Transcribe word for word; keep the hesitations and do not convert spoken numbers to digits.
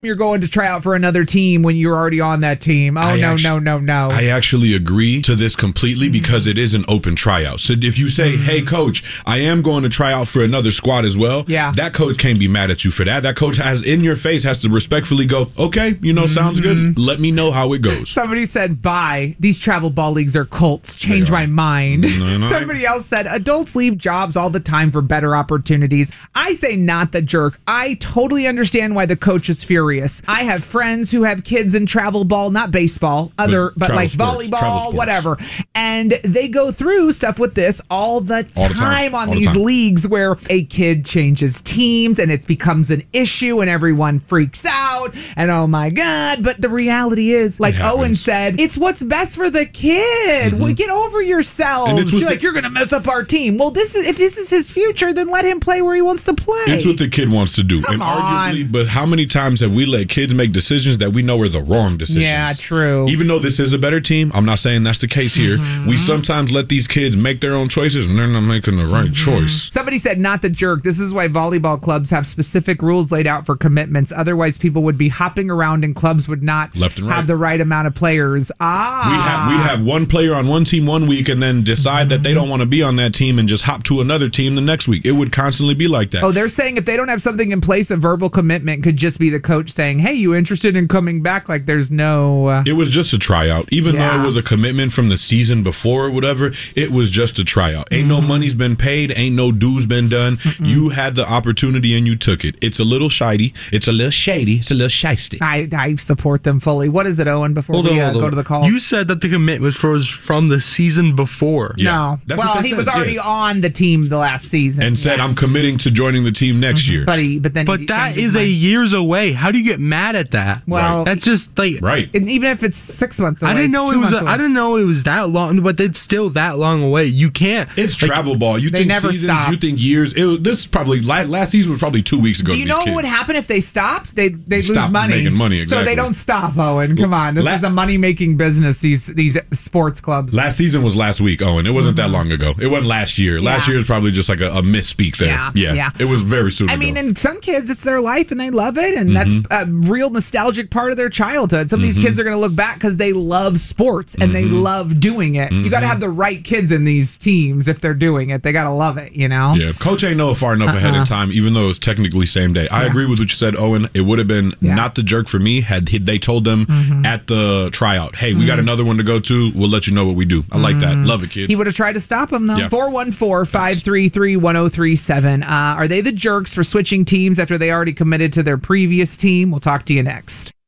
you're going to try out for another team when you're already on that team. Oh, I no, actu- no, no, no. I actually agree to this completely Mm-hmm. because it is an open tryout. So if you say, Mm-hmm. hey, coach, I am going to try out for another squad as well, yeah. that coach can't be mad at you for that. That coach has in your face has to respectfully go, okay, you know, sounds Mm-hmm. good. Let me know how it goes. Somebody said, bye. These travel ball leagues are cults. Change my mind. No, no. Somebody else said, adults leave jobs all the time for better opportunities. I say not the jerk. I totally understand why the coach is furious. I have friends who have kids in travel ball, not baseball, other, but, But like travel sports, travel volleyball, sports. whatever. And they go through stuff with this all the time, All the time. on All the these time. leagues where a kid changes teams and it becomes an issue and everyone freaks out and oh my God. But the reality is, like Owen said, it's what's best for the kid. Mm-hmm. Well, get over yourselves. And it's You're what like, the- you're going to mess up our team. Well, this is if this is his future, then let him play where he wants to play. It's what the kid wants to do. Come and on. arguably, but how many times have we let kids make decisions that we know are the wrong decisions? Yeah, true. Even though this is a better team, I'm not saying that's the case here. Mm-hmm. We sometimes let these kids make their own choices and they're not making the right choice. Somebody said, not the jerk. This is why volleyball clubs have specific rules laid out for commitments. Otherwise, people would be hopping around and clubs would not Left and right. have the right amount of players. Ah. We have we have one player on one team one week and then decide that they don't want to be on that team and just hop to another team the next week. It would constantly be like that. Oh, they're saying if they don't have something in place, a verbal commitment could just be the coach saying, hey, you interested in coming back? Like there's no... Uh, It was just a tryout. Even Yeah. though it was a commitment from the season before or whatever, it was just a tryout. Ain't no money's been paid. Ain't no dues been done. You had the opportunity and you took it. It's a little shady. It's a little shady. It's a little shisty. I, I support them fully. What is it, Owen, before Hold we on, uh, hold go on. to the call? You said that the commit was for was from the season before. Yeah. No. That's what Well, they he was said, already yeah. on the team the last season. And said, Yeah. I'm committing to joining the team next year. But, he, but then But he that changed his is a mind. years away. How do you get mad at that? Well, that's just like Right. And even if it's six months away. I didn't know two it was. months A, away. I didn't know it was that long, but it's still that long away. You can't. It's like, travel ball. You they think never seasons, stop. you think years. It was, this is probably last, last season was probably two weeks ago. Do to you these know what kids. would happen if they stopped? They they lose Stop money. making money, So they exactly. don't stop, Owen. Come on. This La- is a money making business, these these sports clubs. Last season was last week, Owen. It wasn't that long ago. It wasn't last year. Last Yeah. year is probably just like a, a misspeak there. Yeah, yeah, yeah. It was very soon I ago. mean, and some kids, it's their life and they love it, and that's Mm-hmm. a real nostalgic part of their childhood. Some of these kids are going to look back because they love sports and they Mm-hmm. love doing it. You got to have the right kids in these teams if they're doing it. They got to love it, you know? Yeah, coach ain't know it far enough ahead Uh-uh. of time, even though it was technically same day. I Yeah. agree with what you said, Owen. It would have been Yeah. not the jerk for me had he- they told them Mm-hmm. at the tryout, hey, we got another one to go to. We'll let you know what we do. I like that. Love it, kid. Mm-hmm. He would have tried to stop him, though. Yeah. four one four, five three three, one oh three seven. Uh, are they the jerks for switching teams after they already committed to their previous team? We'll talk to you next.